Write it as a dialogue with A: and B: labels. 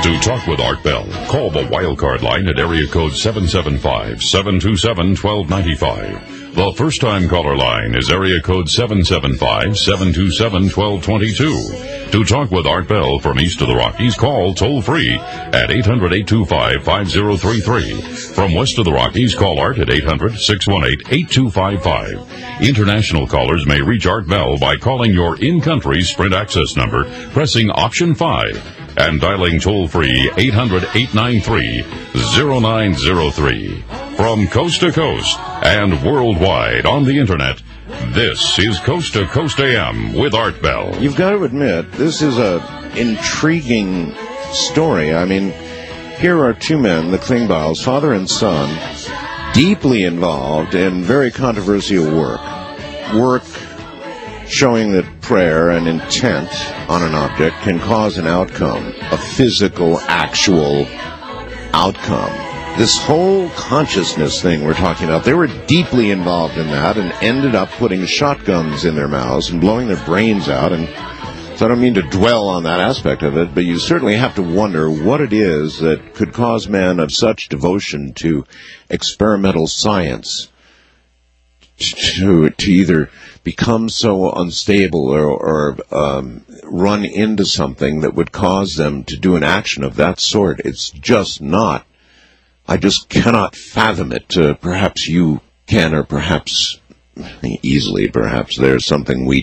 A: To talk with Art Bell, call the wildcard line at area code 775-727-1295. The first-time caller line is area code 775-727-1222. To talk with Art Bell from east of the Rockies, call toll-free at 800-825-5033. From west of the Rockies, call Art at 800-618-8255. International callers may reach Art Bell by calling your in-country Sprint access number, pressing option 5, and dialing toll-free 800-893-0903. From coast to coast and worldwide on the Internet, this is Coast to Coast AM with Art Bell.
B: You've got to admit, this is an intriguing story. I mean, here are two men, the Klingbeils, father and son, deeply involved in very controversial work. Work showing that prayer and intent on an object can cause an outcome, a physical, actual outcome. This whole consciousness thing we're talking about, they were deeply involved in that and ended up putting shotguns in their mouths and blowing their brains out. And so I don't mean to dwell on that aspect of it, but you certainly have to wonder what it is that could cause men of such devotion to experimental science to either become so unstable or run into something that would cause them to do an action of that sort. It's just not. I just cannot fathom it. Perhaps you can, or perhaps easily, perhaps there's something we